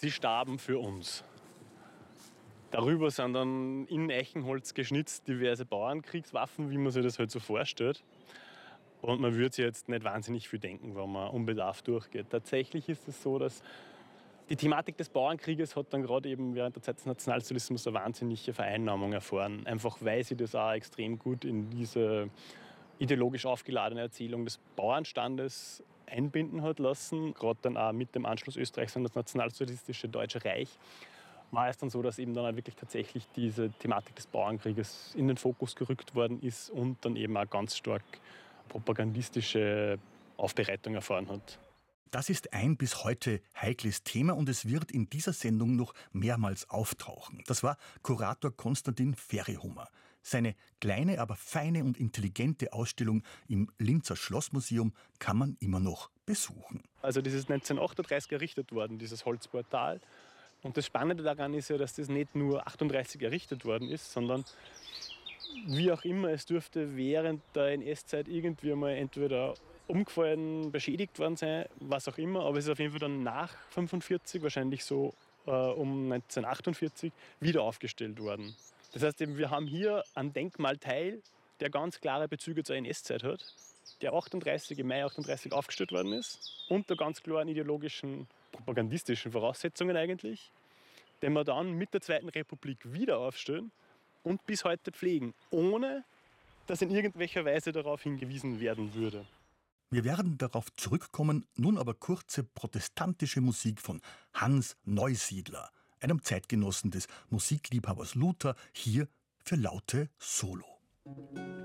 Sie starben für uns. Darüber sind dann in Eichenholz geschnitzt diverse Bauernkriegswaffen, wie man sich das halt so vorstellt. Und man würde sich jetzt nicht wahnsinnig viel denken, wenn man unbedarft durchgeht. Tatsächlich ist es so, dass die Thematik des Bauernkrieges hat dann gerade eben während der Zeit des Nationalsozialismus eine wahnsinnige Vereinnahmung erfahren. Einfach weil sie das auch extrem gut in diese ideologisch aufgeladene Erzählung des Bauernstandes einbinden hat lassen. Gerade dann auch mit dem Anschluss Österreichs an das nationalsozialistische Deutsche Reich war es dann so, dass eben dann auch wirklich tatsächlich diese Thematik des Bauernkrieges in den Fokus gerückt worden ist und dann eben auch ganz stark propagandistische Aufbereitung erfahren hat. Das ist ein bis heute heikles Thema und es wird in dieser Sendung noch mehrmals auftauchen. Das war Kurator Konstantin Ferihummer. Seine kleine, aber feine und intelligente Ausstellung im Linzer Schlossmuseum kann man immer noch besuchen. Also das ist 1938 errichtet worden, dieses Holzportal. Und das Spannende daran ist ja, dass das nicht nur 38 errichtet worden ist, sondern wie auch immer, es dürfte während der NS-Zeit irgendwie mal entweder umgefallen, beschädigt worden sein, was auch immer, aber es ist auf jeden Fall dann nach 1945, wahrscheinlich so um 1948, wieder aufgestellt worden. Das heißt, eben, wir haben hier einen Denkmalteil, der ganz klare Bezüge zur NS-Zeit hat, der im Mai 38 aufgestellt worden ist, unter ganz klaren ideologischen, propagandistischen Voraussetzungen eigentlich, den wir dann mit der Zweiten Republik wieder aufstellen und bis heute pflegen, ohne dass in irgendwelcher Weise darauf hingewiesen werden würde. Wir werden darauf zurückkommen, nun aber kurze protestantische Musik von Hans Neusiedler, einem Zeitgenossen des Musikliebhabers Luther, hier für laute Solo.